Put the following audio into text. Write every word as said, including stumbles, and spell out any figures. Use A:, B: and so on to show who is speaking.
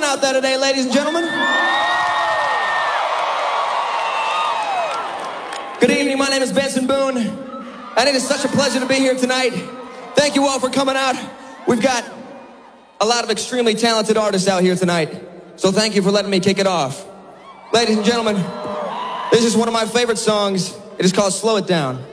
A: out there today, ladies and gentlemen? Good evening, my name is Benson Boone, and it is such a pleasure to be here tonight. Thank you all for coming out. We've got a lot of extremely talented artists out here tonight, so thank you for letting me kick it off. Ladies and gentlemen, this is one of my favorite songs. It is called Slow It Down.